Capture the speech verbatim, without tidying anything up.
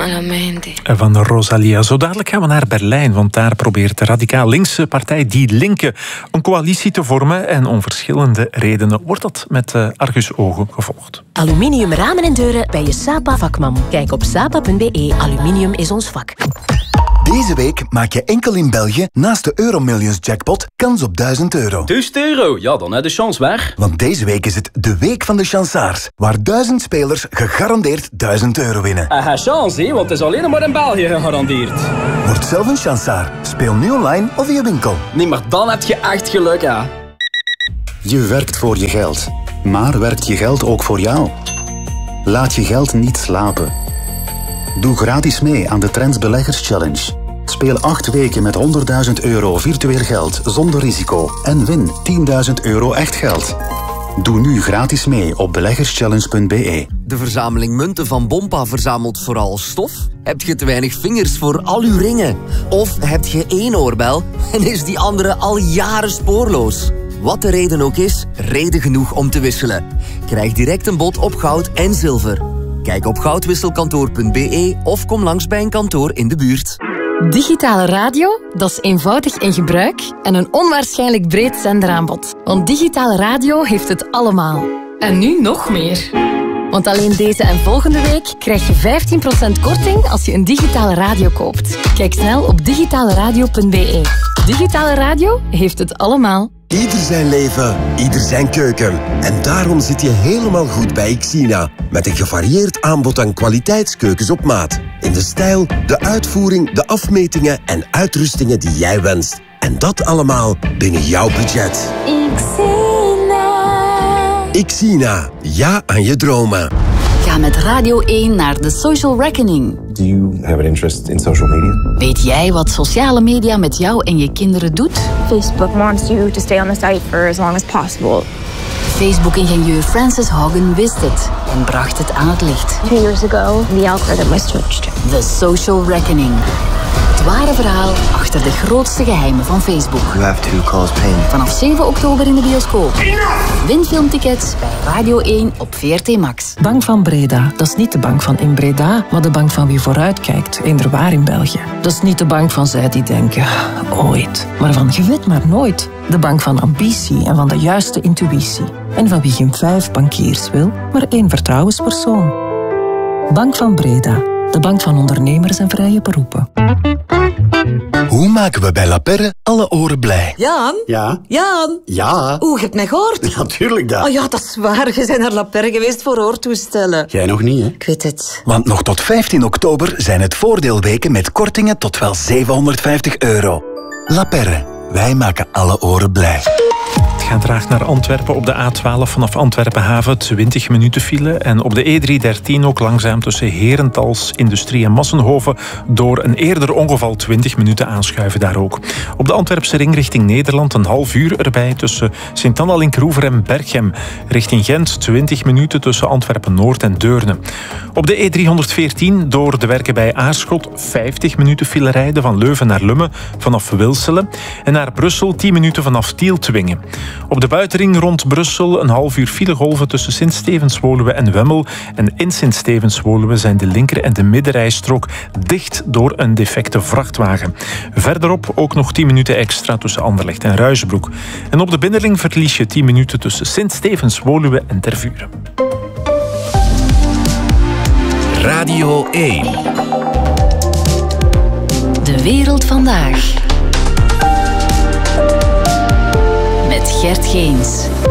Malamente. Van Rosalia. Zo dadelijk gaan we naar Berlijn, want daar probeert de radicaal linkse partij Die Linke een coalitie te vormen. En om verschillende redenen wordt dat met uh, argusogen gevolgd. Aluminium ramen en deuren bij je Sapa vakman. Kijk op sapa punt be. Aluminium is ons vak. Deze week maak je enkel in België naast de Euromillions jackpot kans op duizend euro. duizend euro? Ja, dan heb je de chance waar. Want deze week is het de week van de chansaars, waar duizend spelers gegarandeerd duizend euro winnen. Hij heeft chance, hè, want het is alleen nog maar in België gegarandeerd. Word zelf een chansaar. Speel nu online of in je winkel. Nee, maar dan heb je echt geluk, ja. Je werkt voor je geld, maar werkt je geld ook voor jou? Laat je geld niet slapen. Doe gratis mee aan de Trends Beleggers Challenge. Speel acht weken met honderdduizend euro virtueel geld zonder risico en win tienduizend euro echt geld. Doe nu gratis mee op beleggerschallenge punt be. De verzameling munten van Bompa verzamelt vooral stof? Heb je te weinig vingers voor al uw ringen? Of heb je één oorbel en is die andere al jaren spoorloos? Wat de reden ook is, reden genoeg om te wisselen. Krijg direct een bod op goud en zilver. Kijk op goudwisselkantoor punt be of kom langs bij een kantoor in de buurt. Digitale radio, dat is eenvoudig in gebruik en een onwaarschijnlijk breed zenderaanbod. Want digitale radio heeft het allemaal. En nu nog meer. Want alleen deze en volgende week krijg je vijftien procent korting als je een digitale radio koopt. Kijk snel op digitale radio punt be. Digitale radio heeft het allemaal. Ieder zijn leven, ieder zijn keuken. En daarom zit je helemaal goed bij Xina. Met een gevarieerd aanbod aan kwaliteitskeukens op maat. In de stijl, de uitvoering, de afmetingen en uitrustingen die jij wenst. En dat allemaal binnen jouw budget. Xina. Xina, ja aan je dromen. Ga met Radio één naar de Social Reckoning. Do you have an interest in social media? Weet jij wat sociale media met jou en je kinderen doet? Facebook wants you to stay on the site for as long as possible. Facebook-ingenieur Frances Haugen wist het en bracht het aan het licht. Two years ago, the algorithm was switched. The Social Reckoning. Het ware verhaal achter de grootste geheimen van Facebook. You have to cause pain. Vanaf zeven oktober in de bioscoop. Win filmtickets bij Radio één op V R T Max. Bank van Breda, dat is niet de bank van in Breda, maar de bank van wie vooruitkijkt, inderwaar in België. Dat is niet de bank van zij die denken, ooit, maar van je weet maar nooit. De bank van ambitie en van de juiste intuïtie. En van wie geen vijf bankiers wil, maar één vertrouwenspersoon. Bank van Breda, de bank van ondernemers en vrije beroepen. Hoe maken we bij La Perre alle oren blij? Jaan? Ja? Jaan? Ja? Oeh, je hebt mij gehoord? Natuurlijk dat. Oh ja, dat is waar. Je bent naar La Perre geweest voor hoortoestellen. Jij nog niet, hè? Ik weet het. Want nog tot vijftien oktober zijn het voordeelweken met kortingen tot wel zevenhonderdvijftig euro. La Perre, wij maken alle oren blij. Het gaat traag naar Antwerpen op de A twaalf vanaf Antwerpen-Haven, twintig minuten file. En op de E driehonderddertien ook langzaam tussen Herentals, Industrie en Massenhoven door een eerder ongeval twintig minuten aanschuiven daar ook. Op de Antwerpse ring richting Nederland een half uur erbij tussen Sint-Anna-Linkroever en Berchem. Richting Gent twintig minuten tussen Antwerpen-Noord en Deurne. Op de E driehonderdveertien door de werken bij Aarschot vijftig minuten file rijden van Leuven naar Lummen vanaf Wilselen. En naar Brussel tien minuten vanaf Tieltwingen. Op de buitenring rond Brussel een half uur filegolven tussen Sint-Stevens-Woluwe en Wemmel. En in Sint-Stevens-Woluwe zijn de linker- en de middenrijstrook dicht door een defecte vrachtwagen. Verderop ook nog tien minuten extra tussen Anderlecht en Ruisbroek. En op de binnenring verlies je tien minuten tussen Sint-Stevens-Woluwe en Tervuren. Radio één. De wereld vandaag. Met Gert Geens.